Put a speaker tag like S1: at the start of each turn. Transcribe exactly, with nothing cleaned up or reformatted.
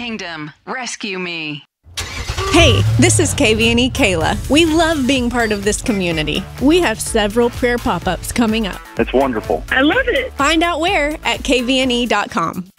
S1: Kingdom, rescue me.
S2: Hey, this is K V N E Kayla. We love being part of this community. We have several prayer pop-ups coming up.
S3: It's wonderful.
S4: I love it.
S2: Find out where at K V N E dot com.